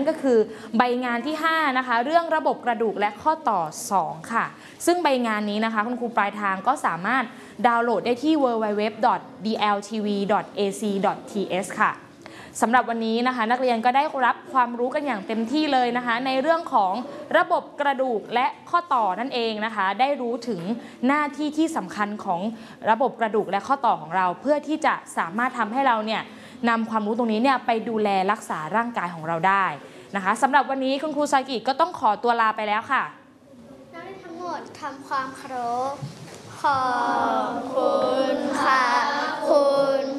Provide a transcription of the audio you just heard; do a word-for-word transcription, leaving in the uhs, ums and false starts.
ก็คือใบงานที่ห้านะคะเรื่องระบบกระดูกและข้อต่อสองค่ะซึ่งใบงานนี้นะคะคุณครูปลายทางก็สามารถดาวน์โหลดได้ที่ ดับเบิลยู ดับเบิลยู ดับเบิลยู ดอท ดี แอล ที วี ดอท เอ ซี ดอท ที เอส ค่ะสำหรับวันนี้นะคะนักเรียนก็ได้รับความรู้กันอย่างเต็มที่เลยนะคะในเรื่องของระบบกระดูกและข้อต่อนั่นเองนะคะได้รู้ถึงหน้าที่ที่สำคัญของระบบกระดูกและข้อต่อของเราเพื่อที่จะสามารถทำให้เราเนี่ยนำความรู้ตรงนี้เนี่ยไปดูแลรักษาร่างกายของเราได้นะคะสำหรับวันนี้คุณครูซากิก็ต้องขอตัวลาไปแล้วค่ะนักเรียนทั้งหมดทำความเคารพขอบคุณค่ะคุณ